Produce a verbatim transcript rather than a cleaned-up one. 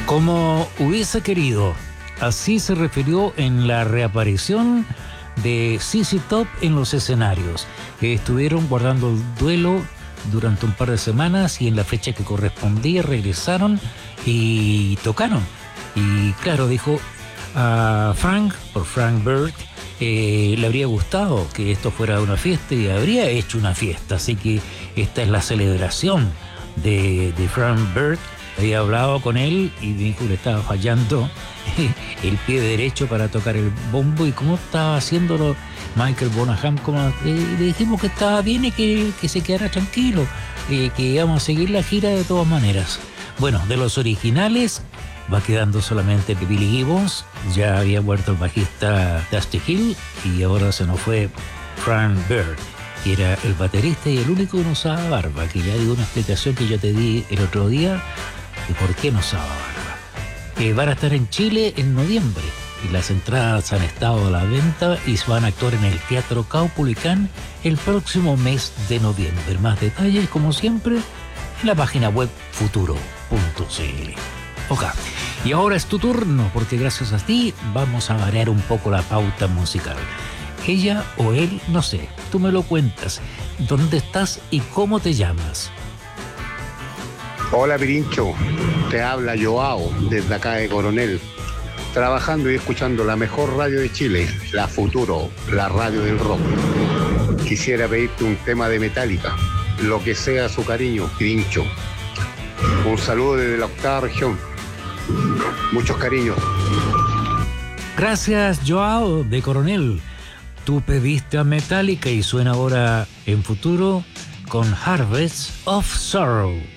Como hubiese querido, así se refirió en la reaparición de Z Z Top en los escenarios. Estuvieron guardando el duelo durante un par de semanas y en la fecha que correspondía regresaron y tocaron. Y claro, dijo a Frank, por Frank Bird, eh, le habría gustado que esto fuera una fiesta y habría hecho una fiesta. Así que esta es la celebración de, de Frank Bird. Había hablado con él y dijo que le estaba fallando el pie derecho para tocar el bombo, y como estaba haciéndolo Michael Bonham, como, eh, le dijimos que estaba bien y que, que se quedara tranquilo, eh, que íbamos a seguir la gira de todas maneras. Bueno, de los originales va quedando solamente Billy Gibbons. Ya había muerto el bajista Dusty Hill y ahora se nos fue Frank Bird, que era el baterista y el único que no usaba barba, que ya di una explicación que yo te di el otro día de por qué no usaba barba. Eh, van a estar en Chile en noviembre y las entradas han estado a la venta y van a actuar en el Teatro Caupolicán el próximo mes de noviembre. Más detalles, como siempre, en la página web futuro punto c l. Ok, y ahora es tu turno, porque gracias a ti vamos a variar un poco la pauta musical. Ella o él, no sé, tú me lo cuentas. ¿Dónde estás y cómo te llamas? Hola Pirincho, te habla Joao desde acá de Coronel, trabajando y escuchando la mejor radio de Chile, la Futuro, la radio del rock. Quisiera pedirte un tema de Metallica, lo que sea su cariño, Pirincho. Un saludo desde la octava región. Muchos cariños. Gracias, Joao de Coronel. Tú pediste a Metallica y suena ahora en Futuro con Harvest of Sorrow.